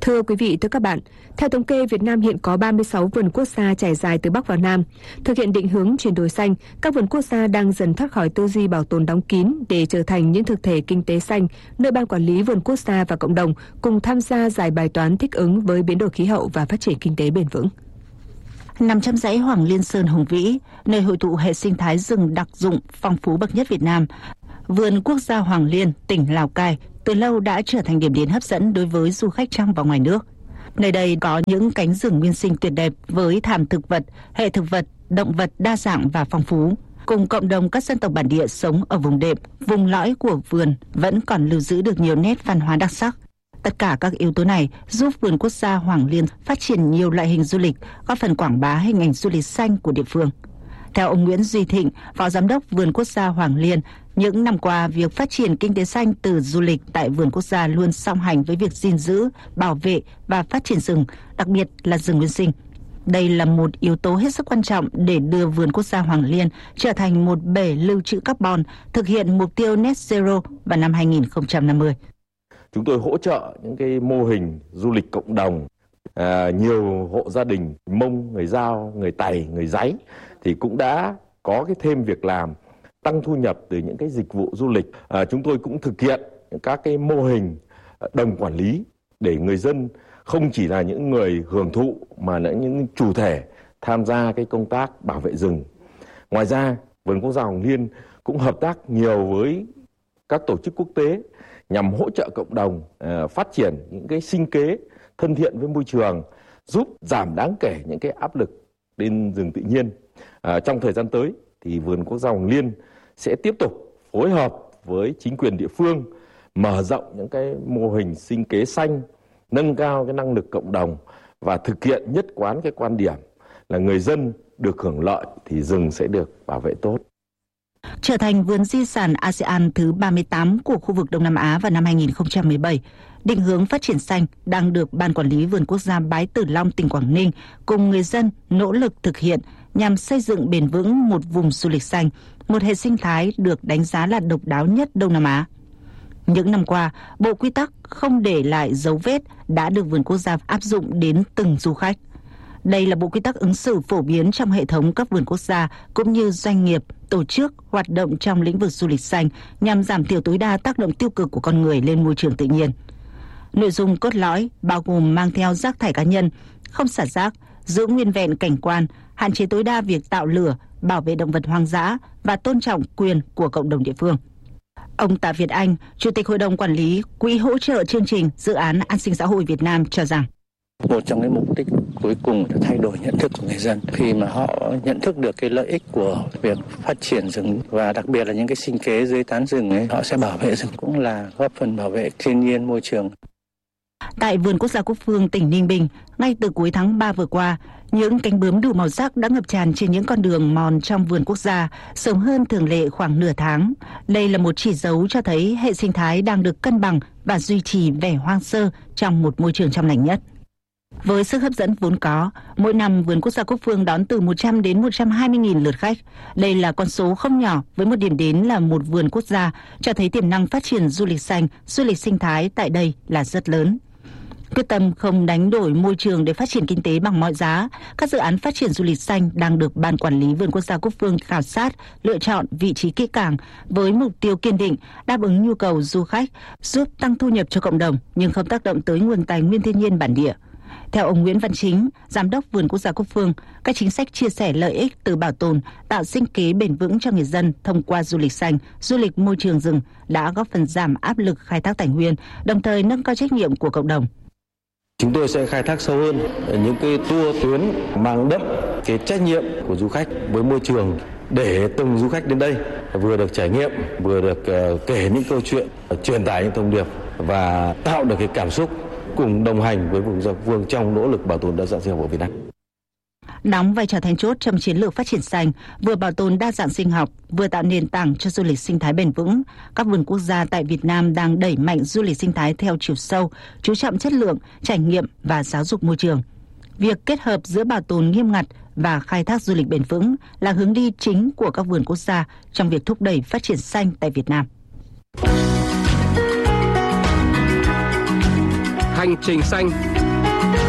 Thưa quý vị, thưa các bạn, theo thống kê, Việt Nam hiện có 36 vườn quốc gia trải dài từ Bắc vào Nam. Thực hiện định hướng chuyển đổi xanh, các vườn quốc gia đang dần thoát khỏi tư duy bảo tồn đóng kín để trở thành những thực thể kinh tế xanh, nơi ban quản lý vườn quốc gia và cộng đồng cùng tham gia giải bài toán thích ứng với biến đổi khí hậu và phát triển kinh tế bền vững. Nằm trong dãy Hoàng Liên Sơn hùng vĩ, nơi hội tụ hệ sinh thái rừng đặc dụng phong phú bậc nhất Việt Nam, vườn quốc gia Hoàng Liên, tỉnh Lào Cai từ lâu đã trở thành điểm đến hấp dẫn đối với du khách trong và ngoài nước. Nơi đây có những cánh rừng nguyên sinh tuyệt đẹp với thảm thực vật, hệ thực vật, động vật đa dạng và phong phú. Cùng cộng đồng các dân tộc bản địa sống ở vùng đệm, vùng lõi của vườn vẫn còn lưu giữ được nhiều nét văn hóa đặc sắc. Tất cả các yếu tố này giúp vườn quốc gia Hoàng Liên phát triển nhiều loại hình du lịch, góp phần quảng bá hình ảnh du lịch xanh của địa phương. Theo ông Nguyễn Duy Thịnh, Phó Giám đốc Vườn Quốc gia Hoàng Liên, những năm qua, việc phát triển kinh tế xanh từ du lịch tại vườn quốc gia luôn song hành với việc gìn giữ, bảo vệ và phát triển rừng, đặc biệt là rừng nguyên sinh. Đây là một yếu tố hết sức quan trọng để đưa vườn quốc gia Hoàng Liên trở thành một bể lưu trữ carbon, thực hiện mục tiêu net zero vào năm 2050. Chúng tôi hỗ trợ những cái mô hình du lịch cộng đồng. Nhiều hộ gia đình Mông, người Dao, người Tày, người Dáy thì cũng đã có cái thêm việc làm, tăng thu nhập từ những cái dịch vụ du lịch. Chúng tôi cũng thực hiện các cái mô hình đồng quản lý để người dân không chỉ là những người hưởng thụ mà là những chủ thể tham gia cái công tác bảo vệ rừng. Ngoài ra, Vườn Quốc gia Hoàng Liên cũng hợp tác nhiều với các tổ chức quốc tế nhằm hỗ trợ cộng đồng phát triển những cái sinh kế thân thiện với môi trường, giúp giảm đáng kể những cái áp lực lên rừng tự nhiên. Trong thời gian tới thì Vườn Quốc gia Hoàng Liên sẽ tiếp tục phối hợp với chính quyền địa phương mở rộng những cái mô hình sinh kế xanh, nâng cao cái năng lực cộng đồng và thực hiện nhất quán cái quan điểm là người dân được hưởng lợi thì rừng sẽ được bảo vệ tốt. Trở thành vườn di sản ASEAN thứ 38 của khu vực Đông Nam Á vào năm 2017, định hướng phát triển xanh đang được Ban Quản lý Vườn Quốc gia Bái Tử Long, tỉnh Quảng Ninh cùng người dân nỗ lực thực hiện nhằm xây dựng bền vững một vùng du lịch xanh, một hệ sinh thái được đánh giá là độc đáo nhất Đông Nam Á. Những năm qua, bộ quy tắc không để lại dấu vết đã được Vườn Quốc gia áp dụng đến từng du khách. Đây là bộ quy tắc ứng xử phổ biến trong hệ thống các vườn quốc gia cũng như doanh nghiệp, tổ chức hoạt động trong lĩnh vực du lịch xanh nhằm giảm thiểu tối đa tác động tiêu cực của con người lên môi trường tự nhiên. Nội dung cốt lõi bao gồm mang theo rác thải cá nhân, không xả rác, giữ nguyên vẹn cảnh quan, hạn chế tối đa việc tạo lửa, bảo vệ động vật hoang dã và tôn trọng quyền của cộng đồng địa phương. Ông Tạ Việt Anh, Chủ tịch Hội đồng Quản lý Quỹ hỗ trợ chương trình Dự án An sinh xã hội Việt Nam cho rằng một trong cái mục đích cuối cùng là thay đổi nhận thức của người dân. Khi mà họ nhận thức được cái lợi ích của việc phát triển rừng và đặc biệt là những cái sinh kế dưới tán rừng ấy, họ sẽ bảo vệ rừng, cũng là góp phần bảo vệ thiên nhiên môi trường. Tại Vườn Quốc gia Cúc Phương, tỉnh Ninh Bình, ngay từ cuối tháng 3 vừa qua, những cánh bướm đủ màu sắc đã ngập tràn trên những con đường mòn trong vườn quốc gia, sớm hơn thường lệ khoảng nửa tháng. Đây là một chỉ dấu cho thấy hệ sinh thái đang được cân bằng và duy trì vẻ hoang sơ trong một môi trường trong lành nhất. Với sức hấp dẫn vốn có, mỗi năm Vườn Quốc gia Cúc Phương đón từ 100 đến 120.000 lượt khách. Đây là con số không nhỏ với một điểm đến là một vườn quốc gia, cho thấy tiềm năng phát triển du lịch xanh, du lịch sinh thái tại đây là rất lớn. Quyết tâm không đánh đổi môi trường để phát triển kinh tế bằng mọi giá, các dự án phát triển du lịch xanh đang được Ban Quản lý Vườn Quốc gia Cúc Phương khảo sát, lựa chọn vị trí kỹ càng với mục tiêu kiên định, đáp ứng nhu cầu du khách, giúp tăng thu nhập cho cộng đồng nhưng không tác động tới nguồn tài nguyên thiên nhiên bản địa. Theo ông Nguyễn Văn Chính, Giám đốc Vườn Quốc gia Cúc Phương, các chính sách chia sẻ lợi ích từ bảo tồn, tạo sinh kế bền vững cho người dân thông qua du lịch xanh, du lịch môi trường rừng đã góp phần giảm áp lực khai thác tài nguyên, đồng thời nâng cao trách nhiệm của cộng đồng. Chúng tôi sẽ khai thác sâu hơn những cái tour tuyến mang đậm cái trách nhiệm của du khách với môi trường để từng du khách đến đây vừa được trải nghiệm, vừa được kể những câu chuyện, truyền tải những thông điệp và tạo được cái cảm xúc cùng đồng hành với vùng dọc vương trong nỗ lực bảo tồn đa dạng sinh học của Việt Nam. Đóng vai trò then chốt trong chiến lược phát triển xanh, vừa bảo tồn đa dạng sinh học, vừa tạo nền tảng cho du lịch sinh thái bền vững, các vườn quốc gia tại Việt Nam đang đẩy mạnh du lịch sinh thái theo chiều sâu, chú trọng chất lượng, trải nghiệm và giáo dục môi trường. Việc kết hợp giữa bảo tồn nghiêm ngặt và khai thác du lịch bền vững là hướng đi chính của các vườn quốc gia trong việc thúc đẩy phát triển xanh tại Việt Nam. Hành trình xanh.